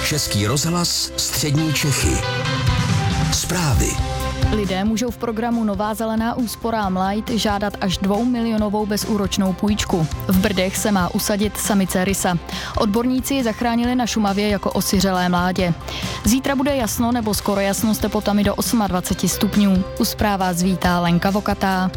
Český rozhlas Střední Čechy. Zprávy. Lidé můžou v programu Nová zelená úsporám Light žádat až 2 milionovou bezúročnou půjčku. V Brdech se má usadit samice rysa. Odborníci ji zachránili na Šumavě jako osiřelé mládě. Zítra bude jasno nebo skoro jasno s teplotami do 28 stupňů. U zpráv vás vítá Lenka Vokatá.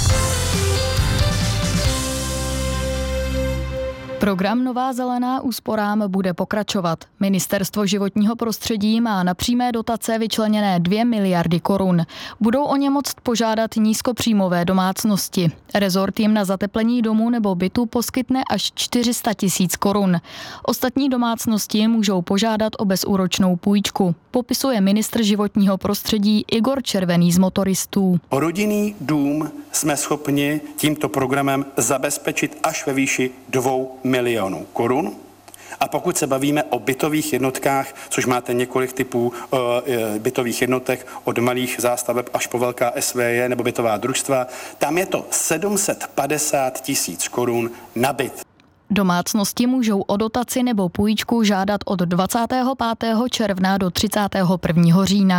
Program Nová zelená úsporám bude pokračovat. Ministerstvo životního prostředí má na přímé dotace vyčleněné 2 miliardy korun. Budou o ně moct požádat nízkopříjmové domácnosti. Rezort jim na zateplení domu nebo bytu poskytne až 400 000 korun. Ostatní domácnosti můžou požádat o bezúročnou půjčku. Popisuje ministr životního prostředí Igor Červený z Motoristů. Rodinný dům jsme schopni tímto programem zabezpečit až ve výši 2 milionů korun. A pokud se bavíme o bytových jednotkách, což máte několik typů bytových jednotek, od malých zástaveb až po velká SVJ nebo bytová družstva, tam je to 750 000 korun na byt. Domácnosti můžou o dotaci nebo půjčku žádat od 25. června do 31. října.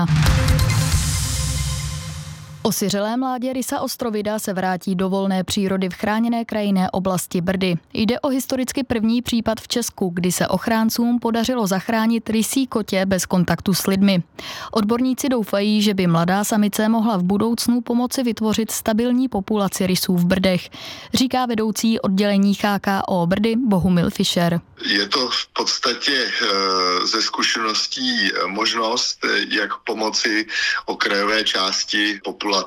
Osiřelé mládě rysa ostrovida se vrátí do volné přírody v chráněné krajinné oblasti Brdy. Jde o historicky první případ v Česku, kdy se ochráncům podařilo zachránit rysí kotě bez kontaktu s lidmi. Odborníci doufají, že by mladá samice mohla v budoucnu pomoci vytvořit stabilní populaci rysů v Brdech, říká vedoucí oddělení HKO Brdy Bohumil Fischer. Je to v podstatě ze zkušeností možnost, jak pomoci okrajové části populace.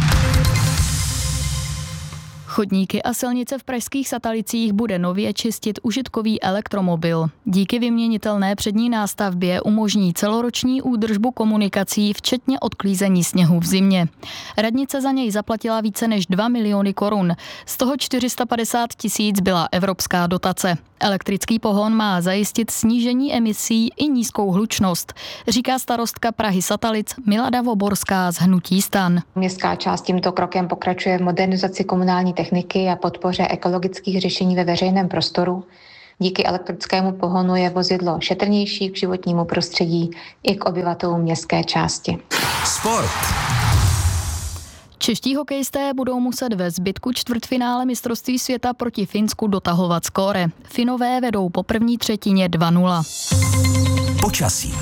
Chodníky a silnice v pražských Satalicích bude nově čistit užitkový elektromobil. Díky vyměnitelné přední nástavbě umožní celoroční údržbu komunikací, včetně odklízení sněhu v zimě. Radnice za něj zaplatila více než 2 miliony korun. Z toho 450 000 byla evropská dotace. Elektrický pohon má zajistit snížení emisí i nízkou hlučnost, říká starostka Prahy Satalic Milada Voborská z hnutí STAN. Městská část tímto krokem pokračuje v modernizaci komunální techniky a podpoře ekologických řešení ve veřejném prostoru. Díky elektrickému pohonu je vozidlo šetrnější k životnímu prostředí i k obyvatelům městské části. Sport. Čeští hokejisté budou muset ve zbytku čtvrtfinále mistrovství světa proti Finsku dotahovat skóre. Finové vedou po první třetině 2-0. Počasí.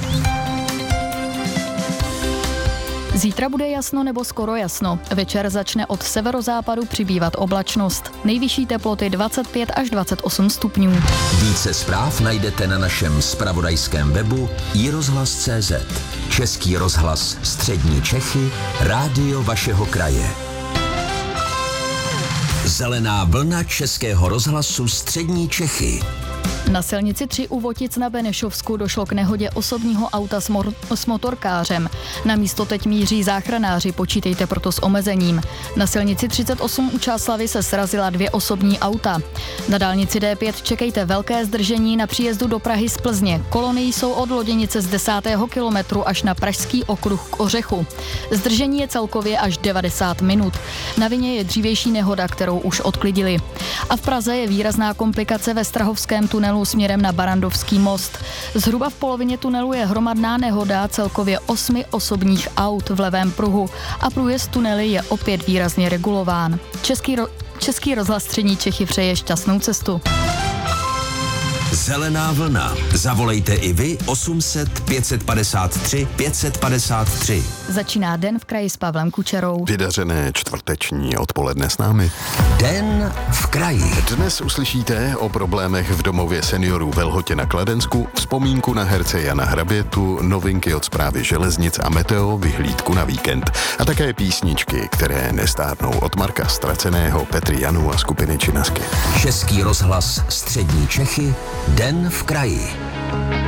Zítra bude jasno nebo skoro jasno. Večer začne od severozápadu přibývat oblačnost. Nejvyšší teploty 25 až 28 stupňů. Více zpráv najdete na našem zpravodajském webu iRozhlas.cz. Český rozhlas Střední Čechy, rádio vašeho kraje. Zelená vlna Českého rozhlasu Střední Čechy. Na silnici 3 u Votic na Benešovsku došlo k nehodě osobního auta s motorkářem. Na místo teď míří záchranáři, počítejte proto s omezením. Na silnici 38 u Čáslavy se srazila 2 osobní auta. Na dálnici D5 čekejte velké zdržení na příjezdu do Prahy z Plzně. Kolony jsou od Loděnice z 10. kilometru až na Pražský okruh k Ořechu. Zdržení je celkově až 90 minut. Na vině je dřívější nehoda, kterou už odklidili. A v Praze je výrazná komplikace ve Strahovském tunelu směrem na Barandovský most. Zhruba v polovině tunelu je hromadná nehoda celkově 8 osobních aut v levém pruhu a průjezd tunely je opět výrazně regulován. Český rozhlas Střední Čechy přeje šťastnou cestu. Zelená vlna. Zavolejte i vy 800 553 553. Začíná Den v kraji s Pavlem Kučerou. Vydařené čtvrteční odpoledne s námi. Den v kraji. Dnes uslyšíte o problémech v domově seniorů ve Lhotě na Kladensku, vzpomínku na herce Jana Hrabětu, novinky od Správy železnic a Meteo, vyhlídku na víkend. A také písničky, které nestárnou, od Marka Straceného, Petry Janu a skupiny Činasky. Český rozhlas Střední Čechy. Den v kraji.